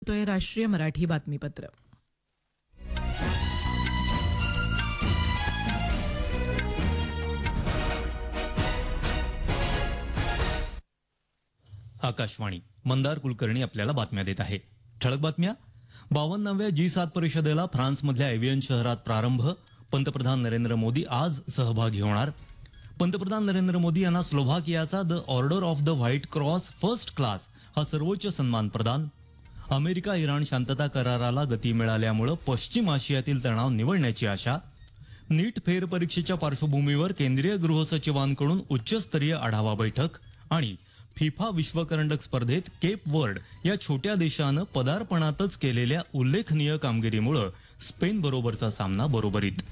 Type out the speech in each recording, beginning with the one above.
तोय राष्ट्रीय मराठी बातमीपत्र. आकाशवाणी. मंदार कुलकर्णी आपल्याला बातम्या देत आहे. ठळक बातम्या. 52व्या G7 परिषदेला फ्रान्समधल्या एव्हियन शहरात प्रारंभ. पंतप्रधान नरेंद्र मोदी आज सहभागी होणार. पंतप्रधान नरेंद्र मोदी यांना स्लोव्हाकियाचा the order of the white cross first class हा सर्वोच्च सन्मान प्रदान. अमेरिका इराण शांतता कराराला गती मिळाल्यामुळे पश्चिम आशियातील तणाव निवळण्याची आशा. नीट फेरपरीक्षेच्या पार्श्वभूमीवर केंद्रीय गृहसचिवांकडून उच्चस्तरीय आढावा बैठक. आणि फिफा विश्वकरंडक स्पर्धेत केप वर्ड या छोट्या देशानं पदार्पणातच केलेल्या उल्लेखनीय कामगिरीमुळे स्पेन बरोबरचा सामना बरोबरीत.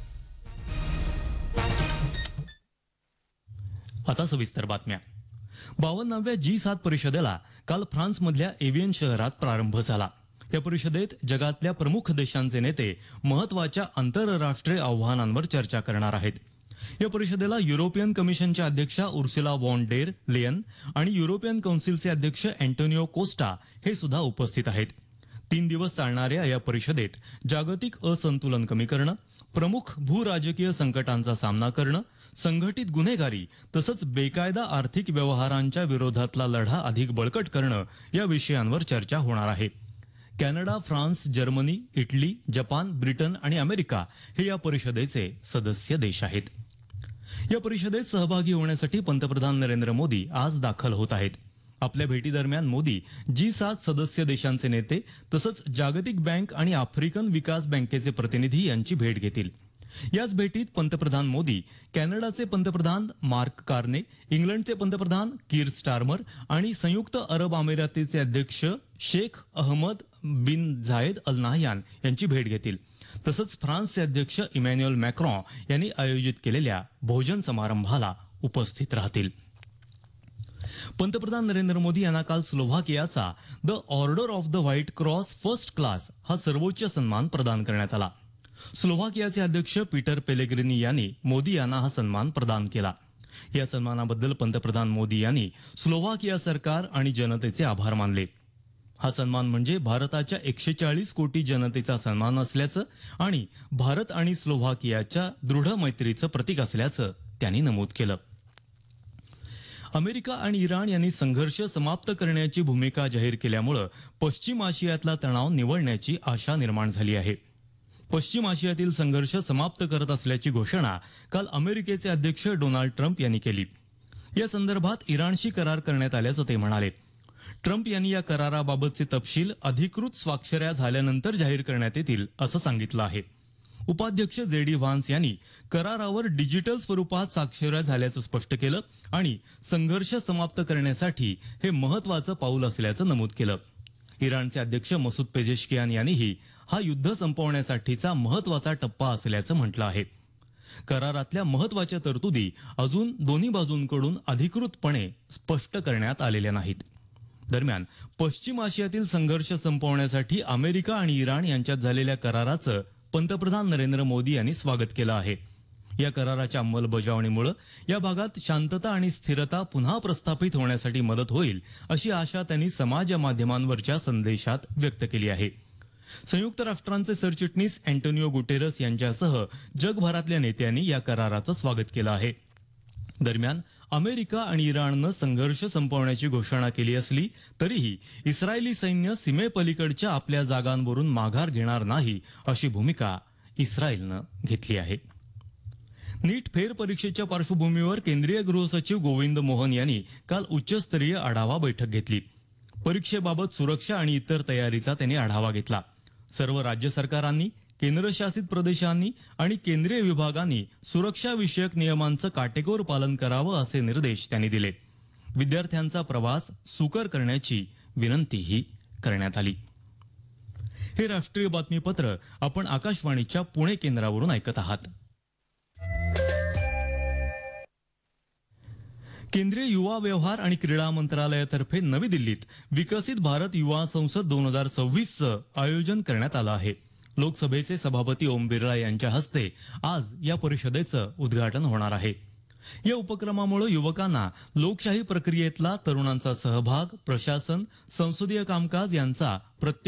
आता सविस्तर बातम्या. 52व्या G7 परिषदेला काल फ्रान्समधल्या एव्हियन शहरात प्रारंभ झाला. या परिषदेत जगातल्या प्रमुख देशांचे नेते महत्वाच्या आंतरराष्ट्रीय आव्हानांवर चर्चा करणार आहेत. या परिषदेला युरोपियन कमिशनच्या अध्यक्षा उर्सुला वॉन डेर लेयन आणि युरोपियन कौन्सिलचे अध्यक्ष अँटोनियो कोस्टा हे सुद्धा उपस्थित आहेत. 3 दिवस चालणाऱ्या या परिषदेत जागतिक असंतुलन कमी करणं, प्रमुख भूराजकीय संकटांचा सामना करणं, संघटित गुन्हेगारी तसंच बेकायदा आर्थिक व्यवहारांच्या विरोधातला लढा अधिक बळकट करणं या विषयांवर चर्चा होणार आहे. Canada, France, Germany, Italy, Japan, Britain आणि अमेरिका हे या परिषदेचे सदस्य देश आहेत. या परिषदेत सहभागी होण्यासाठी पंतप्रधान नरेंद्र मोदी आज दाखल होत आहेत. आपल्या भेटीदरम्यान मोदी G7 सदस्य देशांचे नेते तसंच जागतिक बँक आणि आफ्रिकन विकास बँकेचे प्रतिनिधी यांची भेट घेतील. याच भेटीत पंतप्रधान मोदी कॅनडाचे पंतप्रधान मार्क कार्ने, इंग्लंडचे पंतप्रधान कीर स्टारमर आणि संयुक्त अरब अमिरातीचे अध्यक्ष शेख अहमद बिन झायेद अल नाहयान यांची भेट घेतील. तसंच फ्रान्सचे अध्यक्ष इमॅन्युएल मॅक्रॉन यांनी आयोजित केलेल्या भोजन समारंभाला उपस्थित राहतील. पंतप्रधान नरेंद्र मोदी यांना काल स्लोव्हाकियाचा the order of the white cross first class हा सर्वोच्च सन्मान प्रदान करण्यात आला. स्लोव्हाकियाचे अध्यक्ष पीटर पेलेग्रिनी यांनी मोदी यांना हा सन्मान प्रदान केला. या सन्मानाबद्दल पंतप्रधान मोदी यांनी स्लोव्हाकिया सरकार आणि जनतेचे आभार मानले. हा सन्मान म्हणजे भारताच्या 140 कोटी जनतेचा सन्मान असल्याचं आणि भारत आणि स्लोव्हाकियाच्या दृढ मैत्रीचं प्रतीक असल्याचं त्यांनी नमूद केलं. अमेरिका आणि इराण यांनी संघर्ष समाप्त करण्याची भूमिका जाहीर केल्यामुळे पश्चिम आशियातला तणाव निवळण्याची आशा निर्माण झाली आहे. पश्चिम आशियातील संघर्ष समाप्त करत असल्याची घोषणा काल अमेरिकेचे अध्यक्ष डोनाल्ड ट्रम्प यांनी केली. या संदर्भात इराणशी करार करण्यात आल्याचं ते म्हणाले. ट्रम्प यांनी या कराराबाबतचे तपशील अधिकृत स्वाक्षऱ्या झाल्यानंतर जाहीर करण्यात येतील असं सांगितलं आहे. उपाध्यक्ष JD व्हान्स यांनी करारावर डिजिटल स्वरूपात स्वाक्षऱ्या झाल्याचं स्पष्ट केलं आणि संघर्ष समाप्त करण्यासाठी हे महत्वाचं पाऊल असल्याचं नमूद केलं. इराणचे अध्यक्ष मसूद पेजेशकियान यांनीही हा युद्ध संपवण्यासाठीचा महत्वाचा टप्पा असल्याचं म्हटलं आहे. करारातल्या महत्वाच्या तरतुदी अजून दोन्ही बाजूंकडून अधिकृतपणे स्पष्ट करण्यात आलेल्या नाहीत. दरम्यान पश्चिम आशियातील संघर्ष संपवण्यासाठी अमेरिका आणि इराण यांच्यात झालेल्या कराराचं पंतप्रधान नरेंद्र मोदी यांनी स्वागत केलं आहे. या कराराच्या अंमलबजावणीमुळे या भागात शांतता आणि स्थिरता पुन्हा प्रस्थापित होण्यासाठी मदत होईल अशी आशा त्यांनी समाज माध्यमांवरच्या संदेशात व्यक्त केली आहे. संयुक्त राष्ट्रांचे सरचिटणीस अँटोनियो गुटेरस यांच्यासह जगभरातल्या नेत्यांनी या कराराचं स्वागत केलं आहे. दरम्यान अमेरिका आणि इराणनं संघर्ष संपवण्याची घोषणा केली असली तरीही इस्रायली सैन्य सीमेपलीकडच्या आपल्या जागांवरून माघार घेणार नाही अशी भूमिका इस्रायलनं घेतली आहे. नीट फेरपरीक्षेच्या पार्श्वभूमीवर केंद्रीय गृहसचिव गोविंद मोहन यांनी काल उच्चस्तरीय आढावा बैठक घेतली. परीक्षेबाबत सुरक्षा आणि इतर तयारीचा त्यांनी आढावा घेतला. सर्व राज्य सरकारांनी, केंद्रशासित प्रदेशांनी आणि केंद्रीय विभागांनी सुरक्षा विषयक नियमांचं काटेकोर पालन करावं असे निर्देश त्यांनी दिले. विद्यार्थ्यांचा प्रवास सुकर करण्याची विनंतीही करण्यात आली. हे राष्ट्रीय बातमीपत्र आपण आकाशवाणीच्या पुणे केंद्रावरून ऐकत आहात. केंद्रीय युवा व्यवहार आणि क्रीडा मंत्रालयातर्फे नवी दिल्लीत विकसित भारत युवा संसद 2026चं आयोजन करण्यात आलं आहे. लोकसभेचे सभापती ओम बिर्ला यांच्या हस्ते आज या परिषदेचं उद्घाटन होणार आहे. या उपक्रमामुळे युवकांना लोकशाही प्रक्रियेतला तरुणांचा सहभाग, प्रशासन, संसदीय कामकाज यांचा प्रत्यक्ष